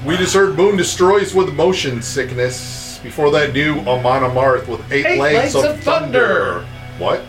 We just heard Moon Destroys with Motion Sickness. Before that, new Amon Amarth with Eight Legs of Thunder. What?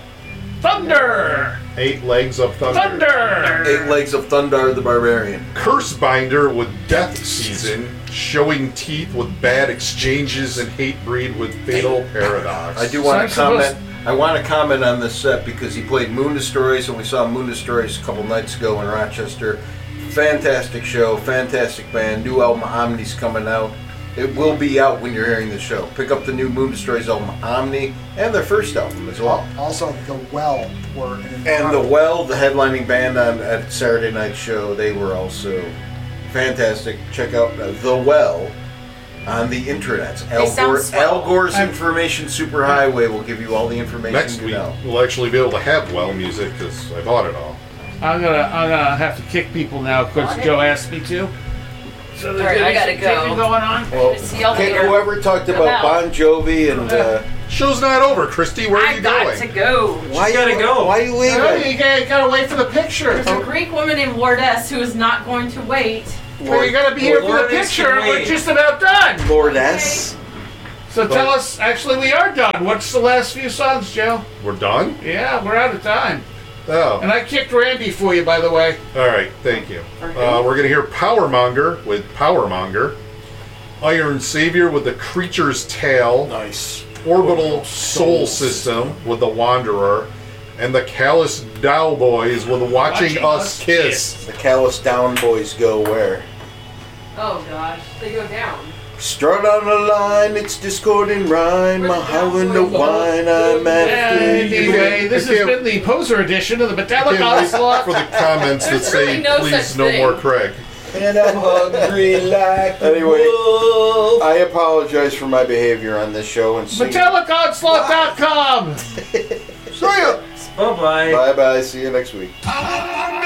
Thunder! 8 Legs of Thunder. Thunder! 8 Legs of Thunder the Barbarian. Cursebinder with Death Season. Showing Teeth with Bad Exchanges and Hatebreed with Fatal Paradox. I do want to comment. I want to comment on this set because he played Moon Destroys, and we saw Moon Destroys a couple nights ago in Rochester. Fantastic show, fantastic band. New album Omni's coming out. It will be out when you're hearing the show. Pick up the new Moon Destroys album Omni and their first album as well. Also, The Well were and The Well, the headlining band at Saturday Night Show, they were also fantastic. Check out The Well on the internets. Al Gore's Information Superhighway will give you all the information Next you week, know. we'll actually be able to have Well music because I bought it all. I'm gonna have to kick people now because Joe asked me to. So all right, I gotta go. Going on. Well, See y'all later. whoever talked about Bon Jovi and show's not over, Christy. Where are you going? I got to go. Why gotta go? Why are you leaving? No, you gotta wait for the picture. There's a Greek woman named Lourdes who is not going to wait. Well, you gotta be here for the picture. We're just about done. Lourdes. So tell us. Actually, we are done. What's the last few songs, Joe? We're done? Yeah, we're out of time. Oh. And I kicked Randy for you, by the way. All right, thank you. We're going to hear Powermonger with Powermonger. Iron Savior with The Creature's Tale. Nice. Orbital Soul System with The Wanderer. And the Callous Dow Boys with Watching Us Kiss. The Callous Down Boys go where? Oh gosh, they go down. Strut on the line, it's discord and rhyme. I'm howling the wine, I'm after Anyway, you. this has been the poser edition of the Metallica Can't wait Onslaught. for the comments that There's say, really no please such no thing. more Craig. And I'm hungry like Anyway, I apologize for my behavior on this show. And MetallicaOnslaught.com. See ya! Bye-bye. Bye-bye, see you next week.